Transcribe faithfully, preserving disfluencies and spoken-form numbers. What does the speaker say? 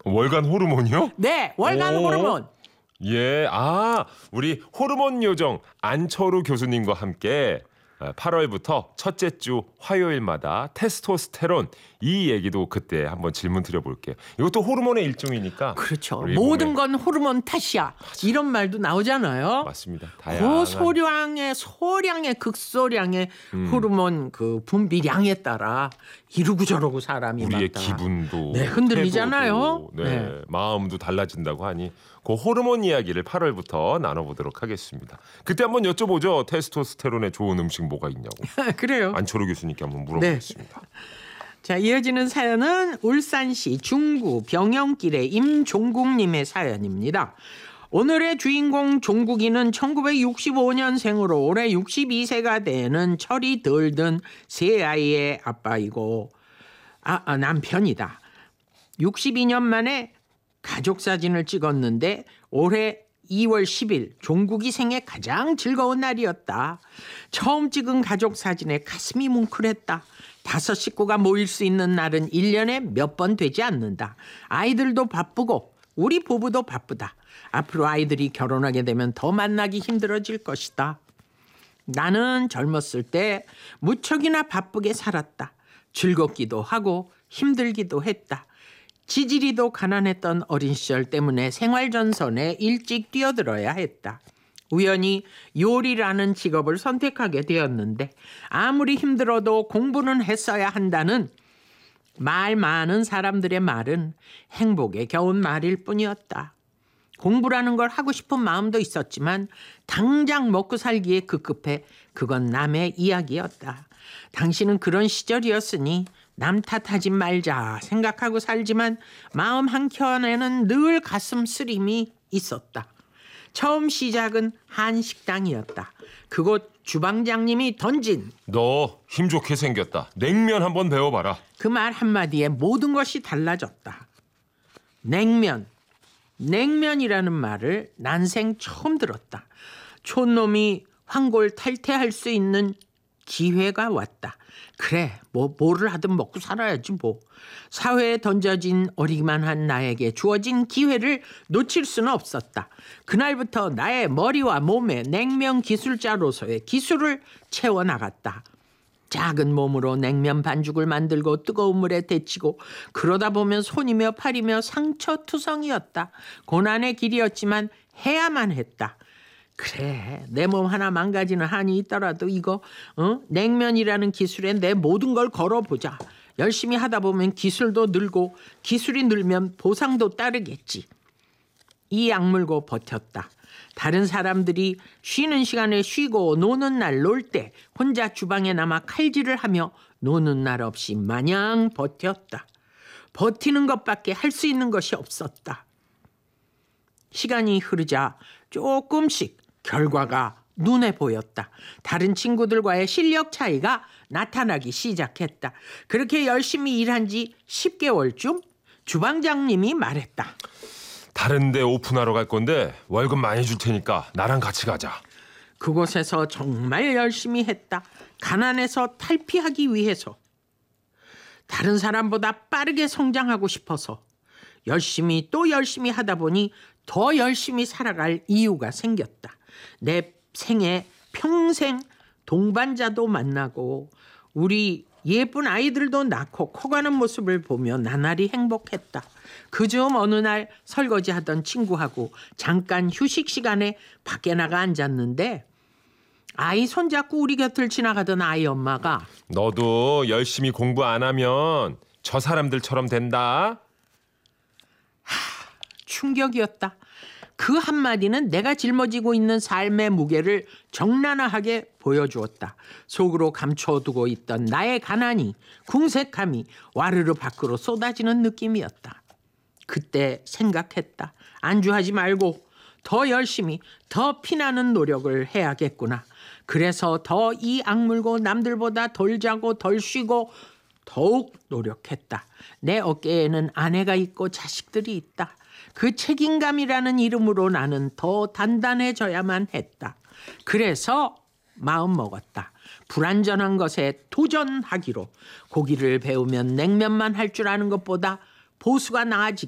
월간 호르몬이요? 네, 월간 오. 호르몬. 예, 아, 우리 호르몬 요정 안철우 교수님과 함께 팔월부터 첫째 주 화요일마다 테스토스테론 이 얘기도 그때 한번 질문 드려볼게요. 이것도 호르몬의 일종이니까. 그렇죠. 우리 모든 몸에- 건 호르몬 탓이야. 이런 말도 나오잖아요. 맞습니다. 다양한 고소량의 소량의 극소량의 음. 호르몬 그 분비량에 따라 이러고 저러고 사람이 우리의 많다. 기분도 네, 흔들리잖아요. 태도도, 네, 네. 마음도 달라진다고 하니 그 호르몬 이야기를 팔월부터 나눠보도록 하겠습니다. 그때 한번 여쭤보죠. 테스토스테론에 좋은 음식 뭐가 있냐고. 그래요. 안철우 교수님께 한번 물어보겠습니다. 자, 이어지는 사연은 울산시 중구 병영길의 임종국님의 사연입니다. 오늘의 주인공 종국이는 천구백육십오 년생으로 올해 육십이 세가 되는 철이 덜 든 세 아이의 아빠이고 아, 아, 남편이다. 육십이 년 만에 가족 사진을 찍었는데 올해 이월 십일 종국이 생애 가장 즐거운 날이었다. 처음 찍은 가족 사진에 가슴이 뭉클했다. 다섯 식구가 모일 수 있는 날은 일 년에 몇 번 되지 않는다. 아이들도 바쁘고 우리 부부도 바쁘다. 앞으로 아이들이 결혼하게 되면 더 만나기 힘들어질 것이다. 나는 젊었을 때 무척이나 바쁘게 살았다. 즐겁기도 하고 힘들기도 했다. 지지리도 가난했던 어린 시절 때문에 생활전선에 일찍 뛰어들어야 했다. 우연히 요리라는 직업을 선택하게 되었는데 아무리 힘들어도 공부는 했어야 한다는 말 많은 사람들의 말은 행복에 겨운 말일 뿐이었다. 공부라는 걸 하고 싶은 마음도 있었지만 당장 먹고 살기에 급급해 그건 남의 이야기였다. 당신은 그런 시절이었으니 남 탓하지 말자 생각하고 살지만 마음 한켠에는 늘 가슴 쓰림이 있었다. 처음 시작은 한식당이었다. 그곳 주방장님이 던진 너 힘 좋게 생겼다. 냉면 한번 배워봐라. 그 말 한마디에 모든 것이 달라졌다. 냉면, 냉면이라는 말을 난생 처음 들었다. 촌놈이 황골 탈퇴할 수 있는 기회가 왔다. 그래, 뭐 뭐를 하든 먹고 살아야지 뭐. 사회에 던져진 어리기만 한 나에게 주어진 기회를 놓칠 수는 없었다. 그날부터 나의 머리와 몸에 냉면 기술자로서의 기술을 채워나갔다. 작은 몸으로 냉면 반죽을 만들고 뜨거운 물에 데치고 그러다 보면 손이며 팔이며 상처투성이었다. 고난의 길이었지만 해야만 했다. 그래, 내 몸 하나 망가지는 한이 있더라도 이거 어? 냉면이라는 기술에 내 모든 걸 걸어보자. 열심히 하다 보면 기술도 늘고 기술이 늘면 보상도 따르겠지. 이 악물고 버텼다. 다른 사람들이 쉬는 시간에 쉬고 노는 날 놀 때 혼자 주방에 남아 칼질을 하며 노는 날 없이 마냥 버텼다. 버티는 것밖에 할 수 있는 것이 없었다. 시간이 흐르자 조금씩 결과가 눈에 보였다. 다른 친구들과의 실력 차이가 나타나기 시작했다. 그렇게 열심히 일한 지 십 개월쯤 주방장님이 말했다. 다른 데 오픈하러 갈 건데 월급 많이 줄 테니까 나랑 같이 가자. 그곳에서 정말 열심히 했다. 가난에서 탈피하기 위해서. 다른 사람보다 빠르게 성장하고 싶어서. 열심히 또 열심히 하다 보니 더 열심히 살아갈 이유가 생겼다. 내 생에 평생 동반자도 만나고 우리 예쁜 아이들도 낳고 커가는 모습을 보며 나날이 행복했다. 그중 어느 날 설거지하던 친구하고 잠깐 휴식 시간에 밖에 나가 앉았는데 아이 손잡고 우리 곁을 지나가던 아이 엄마가 너도 열심히 공부 안 하면 저 사람들처럼 된다. 충격이었다. 그 한마디는 내가 짊어지고 있는 삶의 무게를 적나라하게 보여주었다. 속으로 감춰두고 있던 나의 가난이, 궁색함이 와르르 밖으로 쏟아지는 느낌이었다. 그때 생각했다. 안주하지 말고 더 열심히 더 피나는 노력을 해야겠구나. 그래서 더 이 악물고 남들보다 덜 자고 덜 쉬고 더욱 노력했다. 내 어깨에는 아내가 있고 자식들이 있다. 그 책임감이라는 이름으로 나는 더 단단해져야만 했다. 그래서 마음먹었다. 불완전한 것에 도전하기로. 고기를 배우면 냉면만 할 줄 아는 것보다 보수가 나아지,